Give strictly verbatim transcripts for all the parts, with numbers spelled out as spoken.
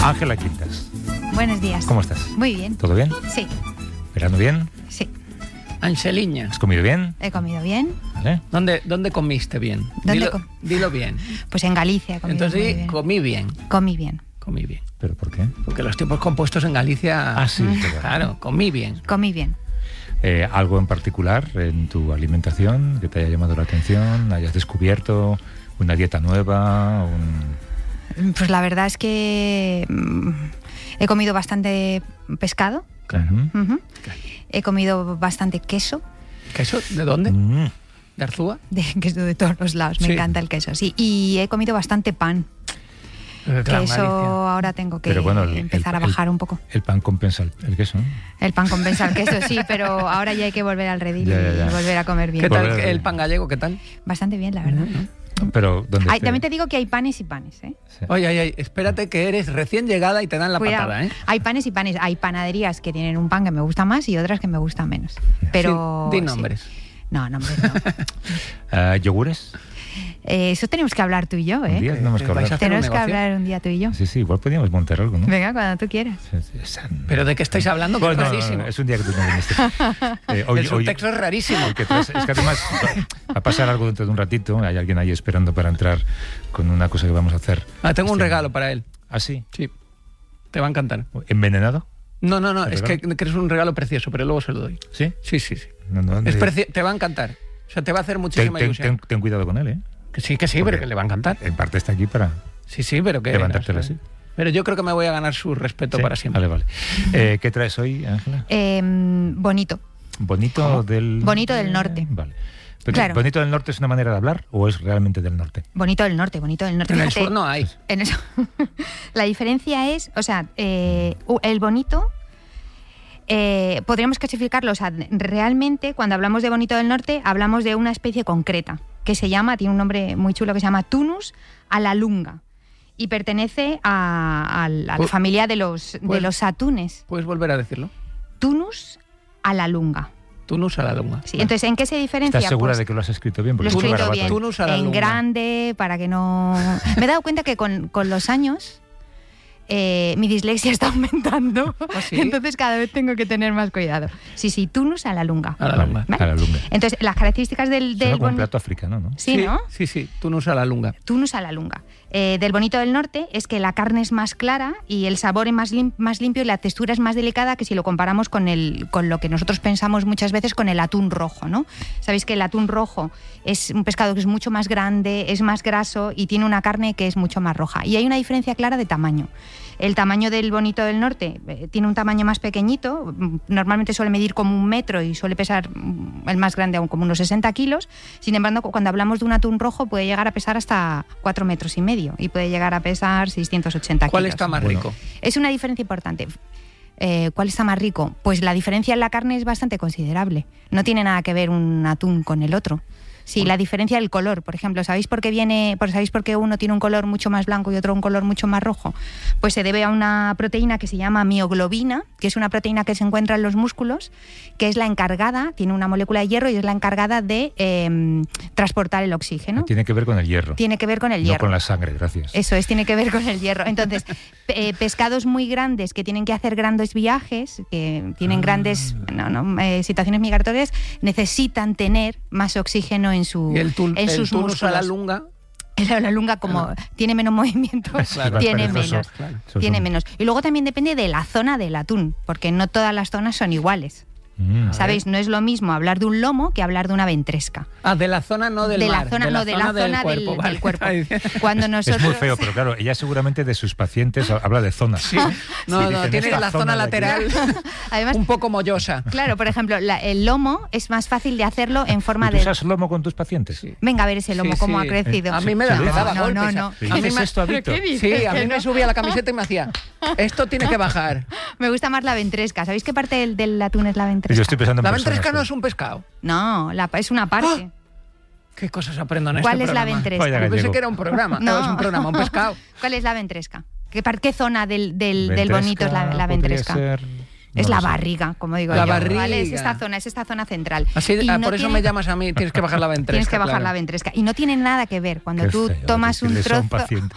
Ángela Quintas. Buenos días. ¿Cómo estás? Muy bien. ¿Todo bien? Sí. ¿Verano bien? Sí. Angeliña. ¿Has comido bien? He comido bien. ¿Vale? ¿Dónde, ¿Dónde comiste bien? ¿Dónde dilo, com- dilo bien. Pues en Galicia he comido Entonces muy sí, bien. comí bien. Comí bien. Comí bien. ¿Pero por qué? Porque los tiempos compuestos en Galicia... Ah, sí. Claro, comí bien. Comí bien. Eh, ¿Algo en particular en tu alimentación que te haya llamado la atención? ¿Hayas descubierto una dieta nueva? Un... Pues la verdad es que mm, he comido bastante pescado. Claro. Ujú. He comido bastante queso. ¿Queso? ¿De dónde? Mm. ¿De Arzúa? De queso de todos los lados. Me Sí. encanta el queso, sí. Y he comido bastante pan. Eh, claro, que eso Galicia. ahora tengo que Pero bueno, el- empezar el- a bajar un poco. El pan compensa el, el queso, ¿no? El pan compensa el queso, sí, pero ahora ya hay que volver al redil Ya, ya, ya. y volver a comer bien. ¿Qué tal Volver- el pan gallego? ¿Qué tal? Bastante bien, la verdad. Pero ¿dónde Ay, esté? también te digo que hay panes y panes, ¿eh? Sí. Oye, oye, oye, espérate que eres recién llegada y te dan la Cuidado. patada, ¿eh? Hay panes y panes. Hay panaderías que tienen un pan que me gusta más y otras que me gustan menos. Pero Sí, di sí. nombres. No, nombres no. Ah, ¿yogures? Eh, eso tenemos que hablar tú y yo, Un ¿eh? día tenemos que ¿Vais hablar. a hacer un Tenemos que negocio? hablar un día tú y yo. Sí, sí, igual podríamos montar algo, ¿no? Venga, cuando tú quieras. Sí, sí, esa- ¿Pero de qué estáis hablando? Que Bueno, es no, no, rarísimo. no, es un día que tú no viniste. Eh, hoy- el hoy- subtexto es rarísimo. hoy que traes- es que además va a pasar algo dentro de un ratito. Hay alguien ahí esperando para entrar con una cosa que vamos a hacer. Ah, tengo un Este- regalo para él. ¿Ah, sí? Sí. Te va a encantar. ¿Envenenado? No, no, no, ¿El es que, regalo? que es un regalo precioso, pero luego se lo doy. ¿Sí? Sí, sí, sí. No, no, Es de- preci- te va a encantar. O sea, te va a hacer ten, muchísima ten- ilusión. ten- ten cuidado con él, ¿eh? Que sí, que sí, Porque pero que le va a encantar. En parte está aquí para Sí, sí, pero que... levantártela no sé. así. Pero yo creo que me voy a ganar su respeto ¿Sí? para siempre. Vale, vale. Eh, ¿Qué traes hoy, Ángela? Eh, bonito. ¿Bonito ¿Cómo? del...? Bonito del norte. Vale. Pero, Claro. ¿Bonito del norte es una manera de hablar o es realmente del norte? Bonito del norte, bonito del norte. En el Fíjate, sur no hay. en eso. La diferencia es, o sea, eh, el bonito, eh, podríamos clasificarlo, o sea, realmente cuando hablamos de bonito del norte hablamos de una especie concreta que se llama, tiene un nombre muy chulo que se llama Tunus a la lunga y pertenece a, a la, a la Pues- familia de los, de pues- los atunes. ¿Puedes volver a decirlo? Tunus a la lunga. Tunus a la lunga. Sí, entonces, ¿en qué se diferencia? ¿Estás segura Pues, de que lo has escrito bien? Lo he Porque es un escrito garabato bien, ahí. Tunus a la en lunga. grande, para que no... Me he dado cuenta que con, con los años eh, mi dislexia está aumentando, ¿Ah, sí? entonces cada vez tengo que tener más cuidado. Sí, sí, Tunus a la lunga. A la Vale, lunga. ¿Vale? a la lunga. Entonces, las características del, Suena del como un boni- plato africano, ¿no? Sí, ¿no? Sí, sí, Tunus a la lunga. Tunus a la lunga. Eh, del bonito del norte es que la carne es más clara y el sabor es más, lim- más limpio y la textura es más delicada que si lo comparamos con, el, con lo que nosotros pensamos muchas veces con el atún rojo, ¿no? Sabéis que el atún rojo es un pescado que es mucho más grande, es más graso y tiene una carne que es mucho más roja. Y hay una diferencia clara de tamaño. El tamaño del bonito del norte eh, tiene un tamaño más pequeñito, mm, normalmente suele medir como un metro y suele pesar mm, el más grande aún como unos sesenta kilos. Sin embargo, cuando hablamos de un atún rojo puede llegar a pesar hasta cuatro metros y medio y puede llegar a pesar seiscientos ochenta ¿Cuál kilos. está más Bueno. rico? Es una diferencia importante. Eh, ¿Cuál está más rico? Pues la diferencia en la carne es bastante considerable. No tiene nada que ver un atún con el otro. Sí, la diferencia del color, por ejemplo, ¿sabéis por qué viene, por sabéis por qué uno tiene un color mucho más blanco y otro un color mucho más rojo? Pues se debe a una proteína que se llama mioglobina, que es una proteína que se encuentra en los músculos, que es la encargada, tiene una molécula de hierro y es la encargada de eh, transportar el oxígeno. Tiene que ver con el hierro. Tiene que ver con el No hierro. con la sangre, gracias. Eso es, tiene que ver con el hierro. Entonces, pe- eh, pescados muy grandes que tienen que hacer grandes viajes, que tienen Ah. grandes no, no, eh, situaciones migratorias, necesitan tener más oxígeno en, su, Y el, tun- en el sus Tunus músculos. a la lunga... La, la lunga, como Ah. tiene menos movimiento, Es más tiene perezoso. menos. Claro. Eso Tiene son- menos. Y luego también depende de la zona del atún, porque no todas las zonas son iguales. Mm. ¿Sabéis? No es lo mismo hablar de un lomo que hablar de una ventresca. Ah, de la zona, no del de mar. la zona, no, de la zona del, del vale. cuerpo. Cuando nosotros... Es muy feo, pero claro, ella seguramente de sus pacientes habla de zonas. Sí. No, Sí, no, dicen, tiene esta la zona zona de aquí. lateral Además, un poco mollosa. claro, por ejemplo, la- el lomo es más fácil de hacerlo en forma ¿Y tú de... usas lomo con tus pacientes? Sí. Venga a ver ese lomo, Sí, cómo sí. ha crecido. A mí me, da- Sí, me sí. daba No, golpes. no, no. ¿Le A mí dices me, esto a Víctor? sí, a mí me subía la camiseta y me hacía, esto tiene que bajar. Me gusta más la ventresca. ¿Sabéis qué parte del, del atún es la ventresca? Yo estoy pensando en La personas, ventresca no pero- es un pescado. No, la, es una parte. ¿Qué cosas aprendo en este ¿Cuál es la programa? ventresca? Vaya Yo pensé gallego. que era un programa. No. No, es un programa, un pescado. ¿Cuál es la ventresca? ¿Qué, par- qué zona del, del, del Ventresca bonito es la, la podría ventresca? ser- Es No la lo sé. barriga, como digo La yo. barriga. ¿Vale? Es esta zona, es esta zona central. Así, Y ah, no por eso tiene- me llamas a mí, tienes que bajar la ventresca. Tienes que bajar claro. la ventresca. Y no tiene nada que ver. Cuando Qué tú feo, tomas un decirle eso a un trozo. paciente.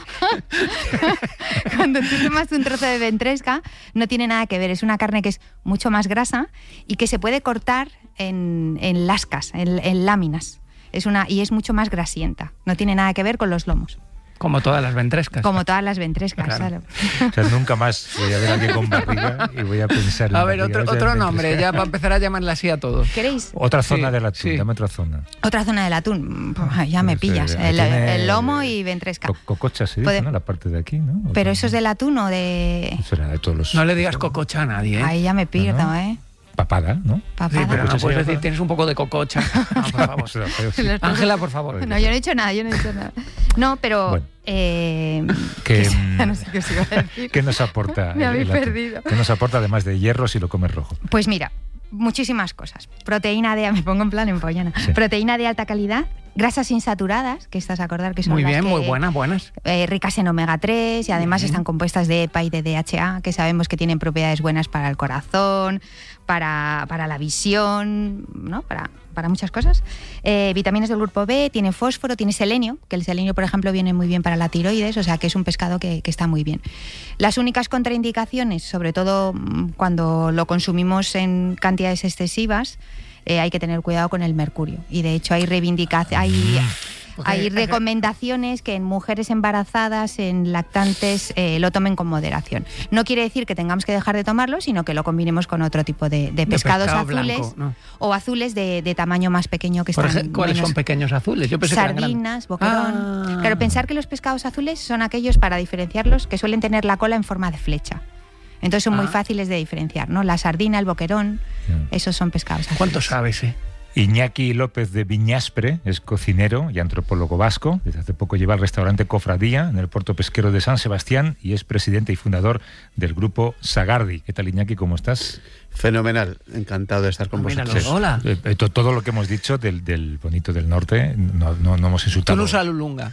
Cuando tú tomas un trozo de ventresca, no tiene nada que ver. Es una carne que es mucho más grasa y que se puede cortar en, en lascas, en, en láminas. Es una, y es mucho más grasienta. No tiene nada que ver con los lomos. Como todas las ventrescas. Como todas las ventrescas, Claro. claro. O sea, nunca más voy a ver a alguien con barriga y voy a pensar en A ver, barriga, otro, o sea, otro en nombre, ventresca. ya para empezar a llamarle así a todos. ¿Queréis? Otra zona Sí, del atún, sí. dame otra zona. Otra zona del atún. Pues, ya me No sé, pillas. ahí El, tiene- el lomo y ventresca. Co- Cococha se Puede- dice, ¿no? La parte de aquí, ¿no? ¿O Pero cómo? eso es del atún o de...? Eso era de todos los... No le digas cococha a nadie, ¿eh? Ahí ya me pierdo, No, no. ¿eh? Papada, ¿no? Sí, Papada. pero no Cococha puedes se decir, llama. tienes un poco de cococha. No, por favor. Eso era feo, sí. Los- Ángela, por favor. No, yo no he dicho nada, yo no he dicho nada. No, pero... Bueno. eh, Que, ya no sé qué os iba a decir. ¿Qué nos aporta? Me el- habéis el atún? perdido. ¿Qué nos aporta además de hierro si lo comes rojo? Pues mira, muchísimas cosas. Proteína de... Me pongo en plan empollana. Sí. Proteína de alta calidad, grasas insaturadas, que estás a acordar que son Muy las bien, que- muy buenas, buenas. eh, ricas en omega tres y además Bien. están compuestas de E P A y de D H A, que sabemos que tienen propiedades buenas para el corazón, para, para la visión, ¿no? para, para muchas cosas. Eh, vitaminas del grupo B, tiene fósforo, tiene selenio, que el selenio, por ejemplo, viene muy bien para la tiroides, o sea que es un pescado que, que está muy bien. Las únicas contraindicaciones, sobre todo mm, cuando lo consumimos en cantidades excesivas, eh, hay que tener cuidado con el mercurio. Y de hecho hay reivindicaciones, hay, hay recomendaciones que en mujeres embarazadas, en lactantes, eh, lo tomen con moderación. No quiere decir que tengamos que dejar de tomarlo, sino que lo combinemos con otro tipo de, de pescados pescado azules blanco, ¿no? o azules de, de tamaño más pequeño que Por están ejemplo, ¿cuáles menos- son pequeños azules? Yo pensé que eran grandes. sardinas, boquerón. Ah. Claro, pensar que los pescados azules son aquellos, para diferenciarlos, que suelen tener la cola en forma de flecha. Entonces son muy Ah. fáciles de diferenciar, ¿no? La sardina, el boquerón, Ya. esos son pescados azules. ¿Cuánto sabes, eh? Iñaki López de Viñaspre es cocinero y antropólogo vasco. Desde hace poco lleva el restaurante Cofradía en el puerto pesquero de San Sebastián y es presidente y fundador del grupo Sagardi. ¿Qué tal, Iñaki? ¿Cómo estás? Fenomenal, encantado de estar con Ah, míralo. vosotros. Hola. Eh, eh, to- todo lo que hemos dicho del, del bonito del norte, no, no, no hemos insultado. Tulusa Lulunga.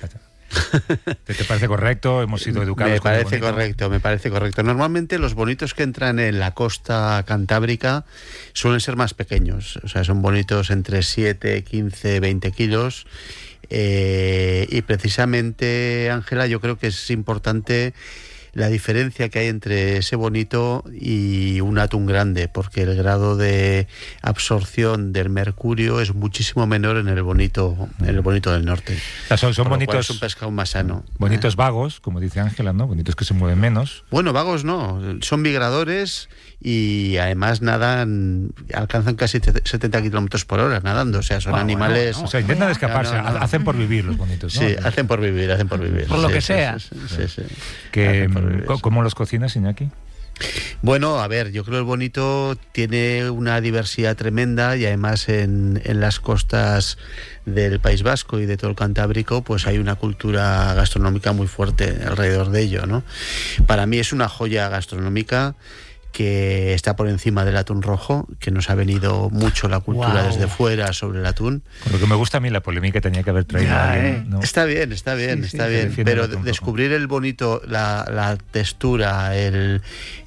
¿Te, te parece correcto? Hemos sido educados. Me con el parece bonito. correcto, me parece correcto. Normalmente los bonitos que entran en la costa cantábrica suelen ser más pequeños, o sea, son bonitos entre siete, quince, veinte kilos. Eh, y precisamente, Ángela, yo creo que es importante la diferencia que hay entre ese bonito y un atún grande, porque el grado de absorción del mercurio es muchísimo menor en el bonito, en el bonito del norte. O sea, son son Por lo cual bonitos, es un pescado más sano. bonitos vagos, como dice Ángela, ¿no? Bonitos que se mueven menos. Bueno, vagos no, son migradores y además nadan, alcanzan casi setenta kilómetros por hora nadando, o sea, son Bueno, animales... bueno, O sea, intentan escaparse, No, no, no. hacen por vivir los bonitos, ¿no? Sí, hacen por vivir, hacen por vivir. Por lo Sí, que sí, sea. sí, sí, sí. Que, Hacen por vivir, ¿cómo- sí. ¿Cómo los cocinas, Iñaki? Bueno, a ver, yo creo que el bonito tiene una diversidad tremenda y además en, en las costas del País Vasco y de todo el Cantábrico pues hay una cultura gastronómica muy fuerte alrededor de ello, ¿no? Para mí es una joya gastronómica que está por encima del atún rojo, que nos ha venido mucho la cultura Guau. desde fuera sobre el atún. Con lo que me gusta a mí la polémica tenía que haber traído Ya, a alguien, eh. ¿no? Está bien, está bien, Sí, sí, está se bien. defiende Pero el atún rojo. descubrir el bonito, la, la textura, el,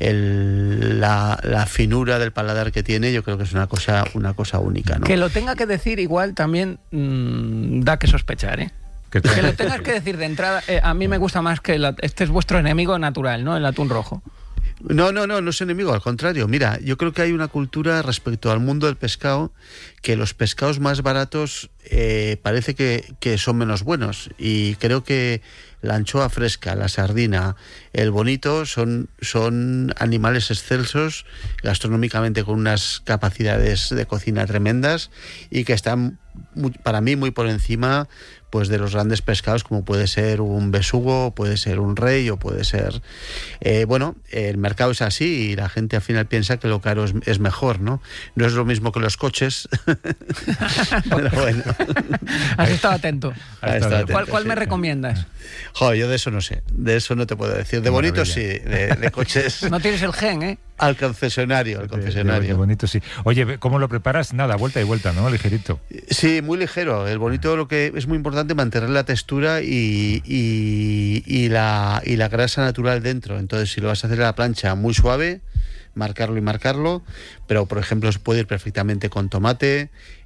el- la, la finura del paladar que tiene, yo creo que es una cosa, una cosa única, ¿no? Que lo tenga que decir igual también mm, da que sospechar, ¿eh? Que te- Que lo tengas que decir de entrada, eh, a mí me gusta más que la- este es vuestro enemigo natural, ¿no? El atún rojo. No, no, no, no es enemigo, al contrario. Mira, yo creo que hay una cultura respecto al mundo del pescado que los pescados más baratos eh, parece que, que son menos buenos y creo que la anchoa fresca, la sardina, el bonito son, son animales excelsos gastronómicamente con unas capacidades de cocina tremendas y que están muy- para mí muy por encima pues de los grandes pescados como puede ser un besugo, puede ser un rey o puede ser... Eh, bueno, el mercado es así y la gente al final piensa que lo caro es, es mejor, ¿no? No es lo mismo que los coches, pero bueno. Has estado atento. Ahí está, Está atento, ¿Cuál, cuál me sí. recomiendas? Joder, yo de eso no sé, de eso no te puedo decir. De Qué bonitos sí, maravilla. de, de coches No tienes el gen, ¿eh? al concesionario, al Qué- qué concesionario. bonito, sí. Oye, ¿cómo lo preparas? Nada, vuelta y vuelta, ¿no? Ligerito. Sí, muy ligero. El bonito lo que es muy importante mantener la textura y, y, y la, y la grasa natural dentro. Entonces, si lo vas a hacer a la plancha muy suave, marcarlo y marcarlo, pero por ejemplo se puede ir perfectamente con tomate.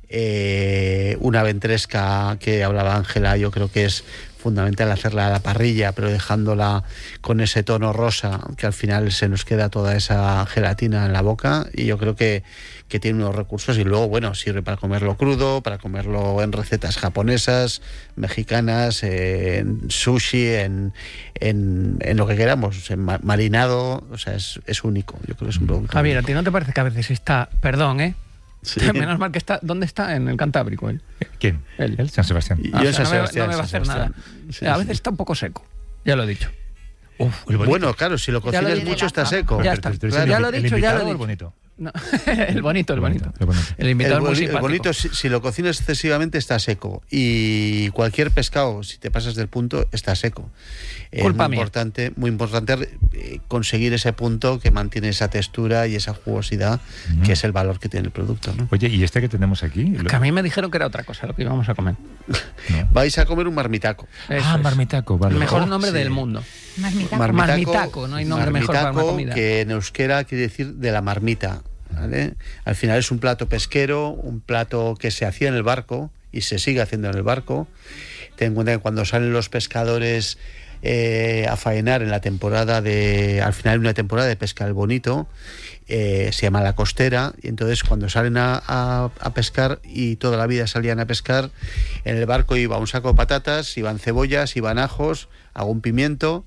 Eh, una ventresca que hablaba Ángela, yo creo que es fundamental hacerla a la parrilla, pero dejándola con ese tono rosa, que al final se nos queda toda esa gelatina en la boca, y yo creo que, que tiene unos recursos. Y luego, bueno, sirve para comerlo crudo, para comerlo en recetas japonesas, mexicanas, eh, en sushi, en, en, en lo que queramos, en ma- marinado, o sea, es, es único. Yo creo que es un producto Javier, ¿a único. ti no te parece que a veces está, perdón, eh? Sí. Menos mal que está, ¿dónde está? En el Cantábrico, él. ¿Quién? Él. Él, San Sebastián. Y- Ah, yo o en sea, San no, me, Sebastián, no me va a San hacer nada. Sebastián. Sí, a sí. veces está un poco seco, ya lo he dicho. Uf, el bonito. Bueno, claro, si lo Ya lo cocinas diré mucho la está fama. seco. Ya Pero- está. pero tú eres Claro, el ya lo he invi- dicho, el ya lo invitado he o el dicho. bonito. No, el bonito, el bonito. El bonito. El invitado El, es muy boni- el simpático. bonito, si, si lo cocinas excesivamente, está seco. Y cualquier pescado, si te pasas del punto, está seco. Es Culpa muy mía. importante, muy importante eh, conseguir ese punto que mantiene esa textura y esa jugosidad, Ujú. que es el valor que tiene el producto, ¿no? Oye, ¿y este que tenemos aquí? Lo- Que a mí me dijeron que era otra cosa lo que íbamos a comer. no. Vais a comer un marmitaco. Eso Ah, es. marmitaco, vale. El mejor Oh, nombre sí. del mundo. Marmitaco. Marmitaco, no hay nombre mejor para una marmitaco, comida. que en euskera quiere decir de la marmita, ¿vale? Al final es un plato pesquero, un plato que se hacía en el barco y se sigue haciendo en el barco. Ten en cuenta que cuando salen los pescadores eh, a faenar en la temporada de, al final de una temporada de pesca del bonito, eh, se llama la costera, y entonces cuando salen a, a, a pescar, y toda la vida salían a pescar, en el barco iba un saco de patatas, iban cebollas, iban ajos, algún pimiento,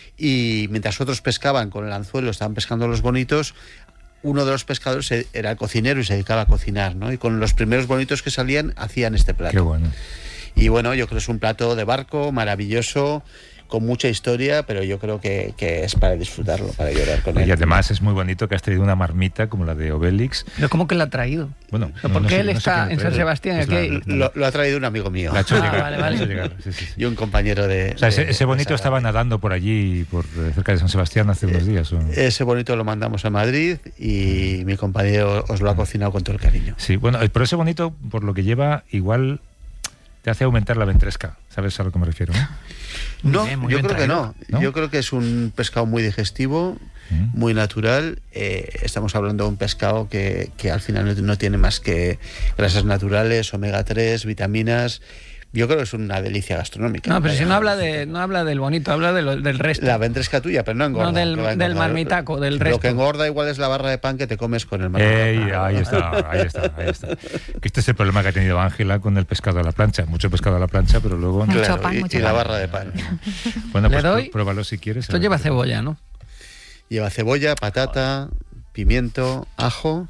y mientras otros pescaban con el anzuelo, estaban pescando los bonitos, uno de los pescadores era el cocinero y se dedicaba a cocinar, ¿no? Y con los primeros bonitos que salían hacían este plato. Qué bueno. Y bueno, yo creo que es un plato de barco maravilloso, con mucha historia, pero yo creo que, que es para disfrutarlo, para llorar con él. Y además es muy bonito que has traído una marmita como la de Obélix. Pero ¿cómo que la ha traído? Bueno, ¿Pero por qué él está en San Sebastián? Pues Aquí- la- Lo, lo ha traído un amigo mío la ha hecho Ah, llegar, vale, la ha vale. hecho llegar, sí, sí, sí. y un compañero de... O sea, ese, de- ese bonito de estaba Sagrada. nadando por allí, por eh, cerca de San Sebastián, hace unos días. ¿o? Ese bonito lo mandamos a Madrid y mi compañero os lo ha cocinado con todo el cariño. Sí, bueno, eh, pero ese bonito, por lo que lleva, igual te hace aumentar la ventresca. ¿Sabes a lo que me refiero? ¿no? Muy No, bien, muy yo bien creo que traído. no. ¿No? Yo creo que es un pescado muy digestivo, Mm. muy natural. Eh, estamos hablando de un pescado que, que al final no, no tiene más que grasas naturales, omega tres, vitaminas. Yo creo que es una delicia gastronómica. No, pero si no Vaya. habla de no habla del bonito, habla de lo- del resto. La ventresca tuya, pero no engorda. No, del- que va a del engordar. marmitaco, del Lo resto. que engorda igual es la barra de pan que te comes con el marmitaco. Ey, ahí está, ahí está, ahí está. Que este es el problema que ha tenido Ángela con el pescado a la plancha. Mucho pescado a la plancha, pero luego... Mucho Claro, pan, y, mucho y la pan. barra de pan. Bueno, Le pues doy- pró- pruébalo si quieres. Esto lleva cebolla, ¿no? Lleva cebolla, patata, pimiento, ajo.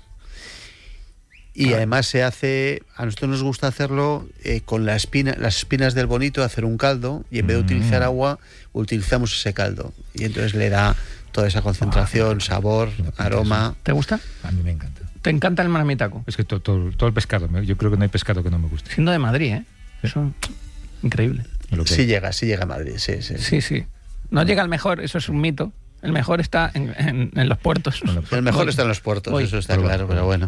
Y además se hace, a nosotros nos gusta hacerlo eh, con la espina, las espinas del bonito, hacer un caldo, y en vez de Mm. utilizar agua, utilizamos ese caldo. Y entonces le da toda esa concentración, sabor, aroma. ¿Te gusta? A mí me encanta. ¿Te encanta el marmitaco? Es que to- to- todo el pescado, me- yo creo que no hay pescado que no me guste. Siendo de Madrid, ¿eh? Eso, increíble. Lo que Sí hay. llega, sí llega a Madrid, sí, sí. Sí, sí. No llega al mejor, eso es un mito. El mejor está en, en- en los puertos. Bueno, El mejor Voy. está en los puertos, Voy. eso está Prueba, claro, prueba. pero bueno.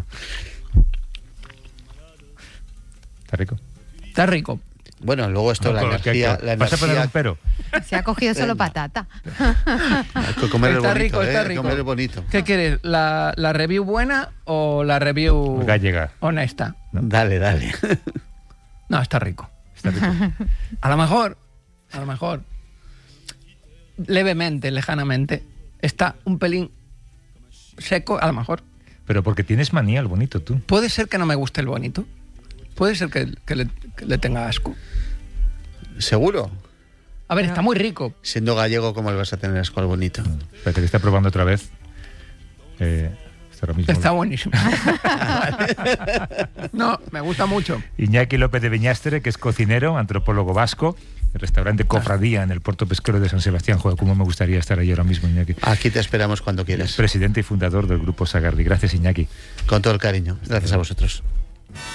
Está rico. Está rico. Bueno, luego esto, la No, ¿qué- qué- energía, la ¿Vas a poner energía un pero? Se ha cogido solo patata. hay que comer el Está bonito, rico, ¿eh? está Hay que rico. comer el bonito. ¿Qué quieres? ¿La, la review buena o la review Gallega. honesta? Dale, dale. No, está rico. Está rico. A lo mejor, a lo mejor, levemente, lejanamente, está un pelín seco, a lo mejor. Pero porque tienes manía al bonito, tú. Puede ser que no me guste el bonito. Puede ser que, que le, que le tenga asco. ¿Seguro? A ver, está muy rico. Siendo gallego, ¿cómo le vas a tener asco al bonito? Espérate, que está probando otra vez. Eh, está ahora mismo. Está buenísimo. No, me gusta mucho. Iñaki López de Viñastre, que es cocinero, antropólogo vasco, el restaurante Cofradía en el puerto pesquero de San Sebastián. Joder, cómo me gustaría estar ahí ahora mismo, Iñaki. Aquí te esperamos cuando quieras. Presidente y fundador del grupo Sagardi. Gracias, Iñaki. Con todo el cariño. Gracias a vosotros.